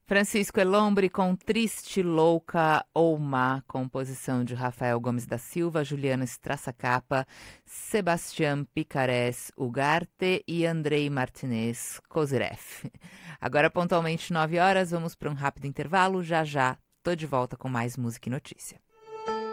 Francisco Elombre com Triste, Louca ou Má, composição de Rafael Gomes da Silva, Juliana Strassacapa, Sebastián Picares Ugarte e Andrei Martinez Kozirev. Agora, pontualmente 9 horas, vamos para um rápido intervalo. Já já, tô de volta com mais música e notícia.